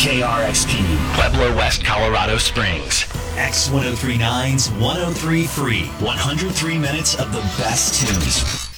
KRXP, Pueblo West, Colorado Springs. X1039's 103 Free. 103 minutes of the best tunes.